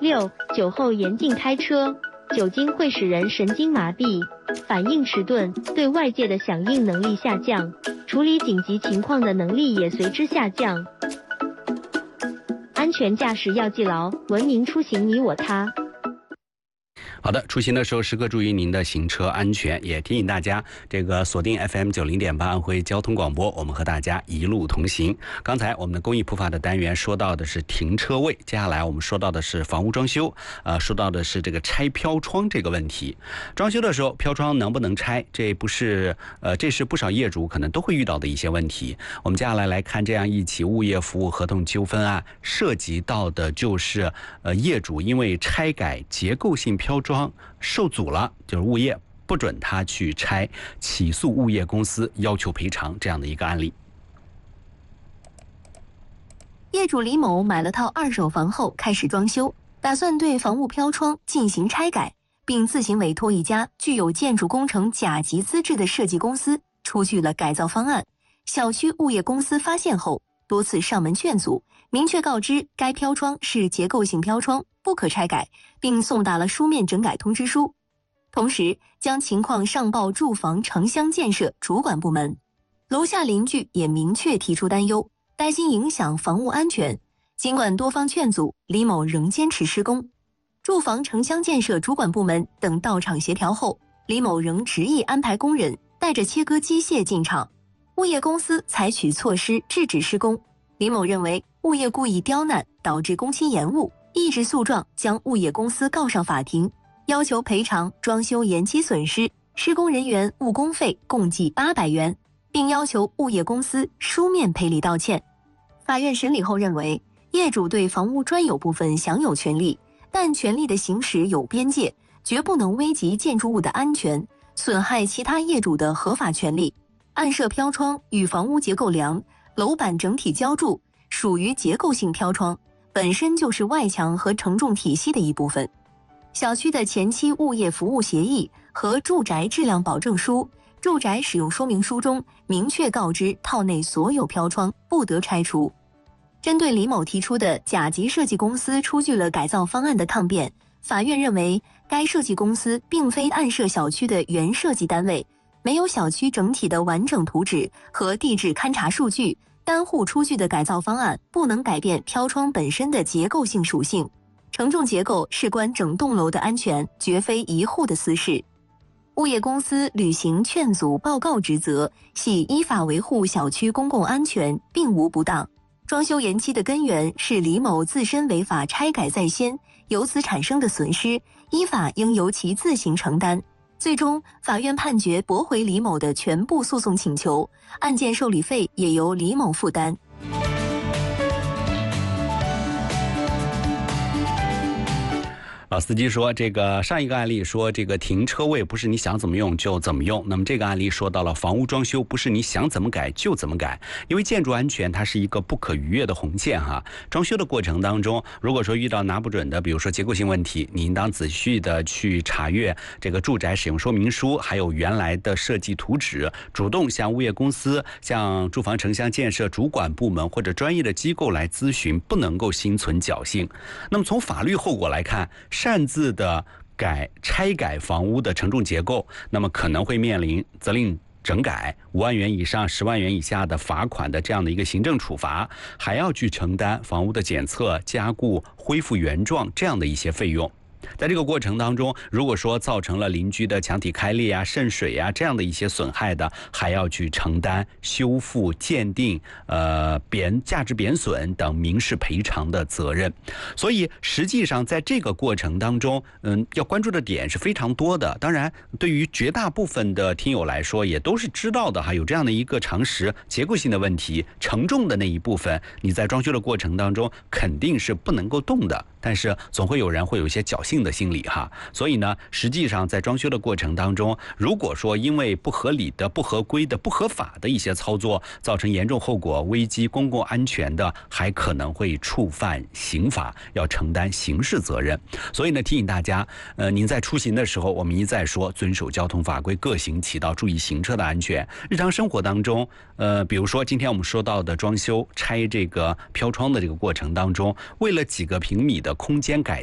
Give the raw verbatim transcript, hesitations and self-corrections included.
六、酒后严禁开车，酒精会使人神经麻痹，反应迟钝，对外界的响应能力下降，处理紧急情况的能力也随之下降。安全驾驶要记牢，文明出行你我他。 好的，出行的时候时刻注意您的行车安全，也提醒大家这个锁定 F M 九零点八安徽交通广播，我们和大家一路同行。刚才我们的公益普法的单元说到的是停车位，接下来我们说到的是房屋装修，呃，说到的是这个拆飘窗这个问题。装修的时候飘窗能不能拆，这不是呃，这是不少业主可能都会遇到的一些问题。我们接下来来看这样一起物业服务合同纠纷案，涉及到的就是呃业主因为拆改结构性飘窗受阻了，就是物业不准他去拆，起诉物业公司要求赔偿这样的一个案例。 业主李某买了套二手房后开始装修，打算对房屋飘窗进行拆改，并自行委托一家具有建筑工程甲级资质的设计公司出具了改造方案。小区物业公司发现后多次上门劝阻，明确告知该飘窗是结构性飘窗，不可拆改，并送达了书面整改通知书，同时将情况上报住房城乡建设主管部门。楼下邻居也明确提出担忧，担心影响房屋安全。尽管多方劝阻，李某仍坚持施工。住房城乡建设主管部门等到场协调后，李某仍执意安排工人带着切割机械进场，物业公司采取措施制止施工。李某认为物业故意刁难，导致工期延误，一纸诉状将物业公司告上法庭，要求赔偿装修延期损失、施工人员误工费共计八百元，并要求物业公司书面赔礼道歉。法院审理后认为，业主对房屋专有部分享有权利，但权利的行使有边界，绝不能危及建筑物的安全，损害其他业主的合法权利。暗设飘窗与房屋结构梁、楼板整体浇筑属于结构性飘窗，本身就是外墙和承重体系的一部分。小区的前期物业服务协议和住宅质量保证书、住宅使用说明书中明确告知套内所有飘窗不得拆除。针对李某提出的甲级设计公司出具了改造方案的抗辩，法院认为该设计公司并非暗设小区的原设计单位，没有小区整体的完整图纸和地质勘察数据，单户出具的改造方案不能改变飘窗本身的结构性属性。承重结构事关整栋楼的安全，绝非一户的私事。物业公司履行劝阻报告职责，系依法维护小区公共安全，并无不当。装修延期的根源是李某自身违法拆改在先，由此产生的损失，依法应由其自行承担。最终，法院判决驳回李某的全部诉讼请求，案件受理费也由李某负担。 老司机说，这个上一个案例说这个停车位不是你想怎么用就怎么用，那么这个案例说到了房屋装修不是你想怎么改就怎么改，因为建筑安全它是一个不可逾越的红线哈。装修的过程当中，如果说遇到拿不准的，比如说结构性问题，你应当仔细的去查阅这个住宅使用说明书，还有原来的设计图纸，主动向物业公司、向住房城乡建设主管部门或者专业的机构来咨询，不能够心存侥幸。那么从法律后果来看，擅自的改拆改房屋的承重结构，那么可能会面临责令整改五万元以上十万元以下的罚款的这样的一个行政处罚，还要去承担房屋的检测、加固、恢复原状这样的一些费用。在这个过程当中，如果说造成了邻居的墙体开裂啊、渗水啊这样的一些损害的，还要去承担修复、鉴定、呃贬价值贬损等民事赔偿的责任。所以实际上在这个过程当中，嗯，要关注的点是非常多的。当然，对于绝大部分的听友来说，也都是知道的哈，有这样的一个常识，结构性的问题、承重的那一部分，你在装修的过程当中肯定是不能够动的。但是总会有人会有一些侥幸的心理哈，所以呢，实际上在装修的过程当中，如果说因为不合理的、不合规的、不合法的一些操作，造成严重后果、危及公共安全的，还可能会触犯刑法，要承担刑事责任。所以呢，提醒大家，呃，您在出行的时候，我们一再说遵守交通法规，各行其道，注意行车的安全。日常生活当中，呃，比如说今天我们说到的装修拆这个飘窗的这个过程当中，为了几个平米的空间改